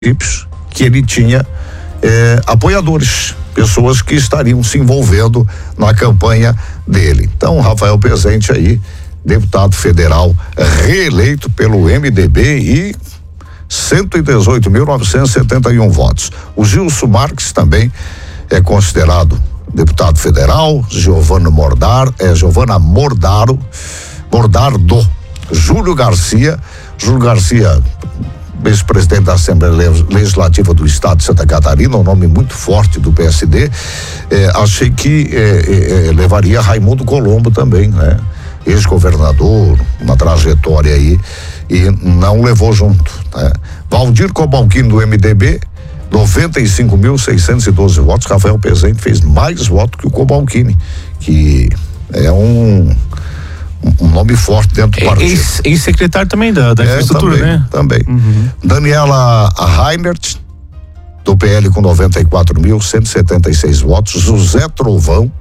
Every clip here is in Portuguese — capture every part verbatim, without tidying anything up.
que ele tinha eh, apoiadores, pessoas que estariam se envolvendo na campanha dele. Então, Rafael Pezente aí, deputado federal reeleito pelo M D B e cento e dezoito mil novecentos e setenta e um votos. O Gilson Marques também é considerado deputado federal, Giovana Mordar, é Giovana Mordaro, Mordardo, Júlio Garcia, Júlio Garcia, ex-presidente da Assembleia Legislativa do Estado de Santa Catarina, um nome muito forte do P S D. Eh, achei que eh, eh, levaria Raimundo Colombo também, né? Ex-governador, uma trajetória aí, e não levou junto, né? Valdir Cobalcini do M D B, noventa e cinco mil seiscentos e doze votos. Rafael Pezente fez mais votos que o Cobalcini, que é um um nome forte dentro do partido. Ex, ex-secretário também da, da é, infraestrutura, também, né? Também. Uhum. Daniela Reinert, do P L, com noventa e quatro mil cento e setenta e seis votos. José Trovão,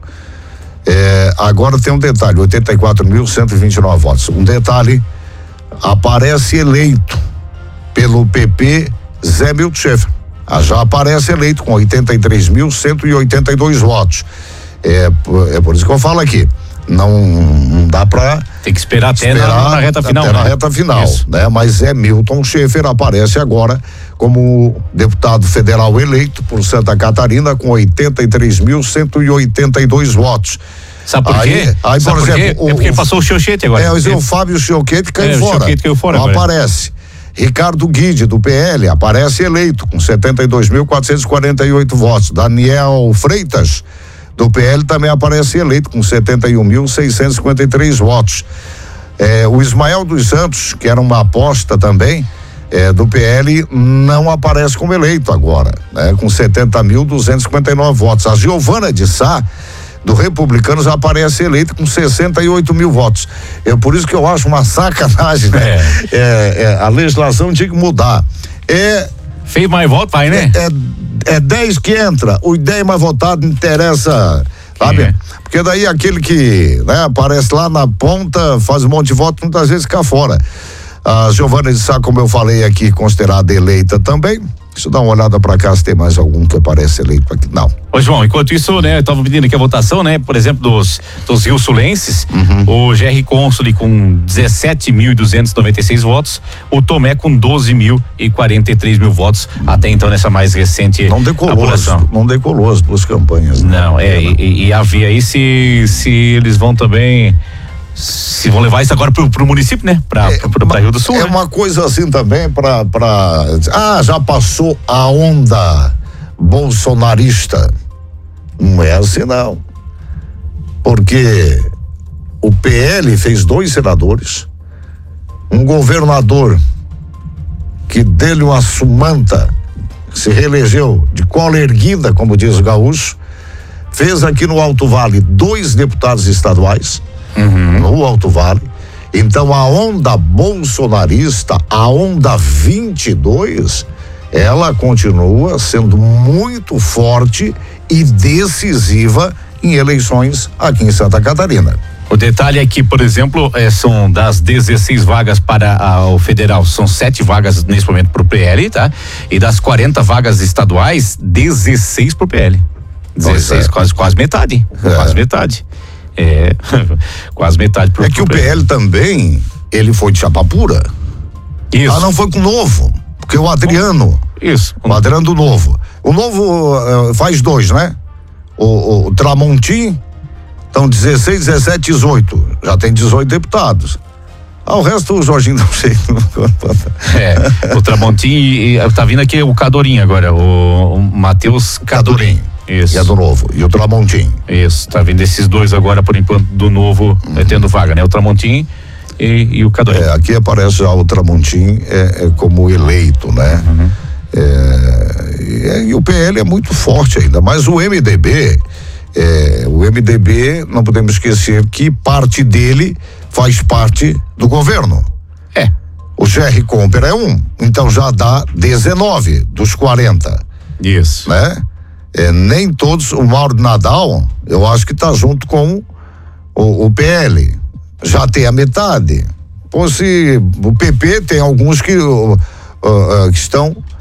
é, agora tem um detalhe, oitenta e quatro mil cento e vinte e nove votos. Um detalhe, aparece eleito pelo P P Zé Milton Schaeffer. Ah, já aparece eleito com oitenta e três mil cento e oitenta e dois votos. É, é por isso que eu falo aqui. Não, não dá pra tem que esperar até esperar na, na reta final, até né? na reta final, né? Mas é Milton Schaeffer aparece agora como deputado federal eleito por Santa Catarina com oitenta e três mil cento e oitenta e dois votos. Sabe por aí, quê? Aí, Sabe por por exemplo, quê? É porque passou o Chiochete agora. É, o Fábio Chiochete caiu é, fora. O Chiochete caiu fora não agora. aparece. Ricardo Guide, do P L, aparece eleito com setenta e dois mil quatrocentos e quarenta e oito votos. Daniel Freitas, do P L, também aparece eleito com setenta e um mil seiscentos e cinquenta e três votos. É, o Ismael dos Santos, que era uma aposta também, é, do P L, não aparece como eleito agora, né, com setenta mil duzentos e cinquenta e nove votos. A Giovana de Sá, do Republicanos, aparece eleito com sessenta e oito mil votos. É por isso que eu acho uma sacanagem, né? É. É, é, a legislação tinha que mudar. É. Fez mais voto, vai, né? É, é dez que entra, os dez mais votados não interessa, sabe? É. Porque daí aquele que, né, aparece lá na ponta, faz um monte de voto, muitas vezes fica fora. A Giovana de Sá, como eu falei aqui, considerada eleita também. Deixa eu dar uma olhada pra cá se tem mais algum que aparece eleito aqui. Não. Ô, João, enquanto isso, né, eu tava pedindo aqui a votação, né, por exemplo, dos, dos rio-sulenses, uhum. O G R Consoli com dezessete mil duzentos e noventa e seis votos, o Tomé com doze mil e quarenta e três mil votos, até então nessa mais recente não decolou, apuração. Não decolou as duas campanhas. Né? Não, é, e, e havia aí se, se eles vão também, se vão levar isso agora pro, pro município, né? Pra, é, pra, pra Rio do Sul. É né? uma coisa assim também pra, pra. Ah, já passou a onda bolsonarista. Não é assim, não. Porque o P L fez dois senadores, um governador que dele uma sumanta, se reelegeu de cola erguida, como diz o gaúcho, fez aqui no Alto Vale dois deputados estaduais. Uhum. No Alto Vale. Então a onda bolsonarista, a onda vinte e dois, ela continua sendo muito forte e decisiva em eleições aqui em Santa Catarina. O detalhe é que, por exemplo, é, são das dezesseis vagas para a, o federal, são sete vagas nesse momento para o P L, tá? E das quarenta vagas estaduais, dezesseis para o P L. dezesseis, é. quase, quase metade. É. Quase metade. É, quase metade pro É que o P L também, ele foi de chapa pura. Isso. Ah, não foi com o Novo, porque o Adriano. Isso. O Adriano do Novo. O Novo uh, faz dois, né? O, o, o Tramontim, então dezesseis, dezessete, dezoito. Já tem dezoito deputados. Ah, o resto o Jorginho não sei. É, o Tramontim e, e tá vindo aqui o Cadorim agora, o, o Matheus Cadorim. Cadorim. Isso. E é do Novo. E o Tramontim. Isso, tá vindo esses dois agora, por enquanto, do Novo, uhum. é, tendo vaga, né? O Tramontim e, e o Cadorim. É, aqui aparece já o Tramontim é, é como eleito, né? Uhum. É, e, e o P L é muito forte ainda, mas o M D B, é, o M D B, não podemos esquecer que parte dele faz parte do governo. É. O G R Comper é um, então já dá dezenove dos quarenta. Isso. Né? É, nem todos, o Mauro Nadal, eu acho que tá junto com o, o P L, já tem a metade. Ou se o P P tem alguns que, uh, uh, que estão